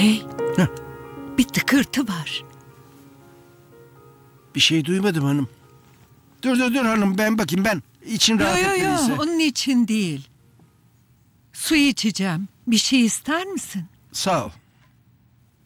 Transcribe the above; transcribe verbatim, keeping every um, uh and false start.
Bey, Heh, bir tıkırtı var. bir şey duymadım hanım. Dur dur dur hanım, ben bakayım ben. İçin Yo rahat yo yo, etmediyse. onun için değil. Su içeceğim. Bir şey ister misin? Sağ ol.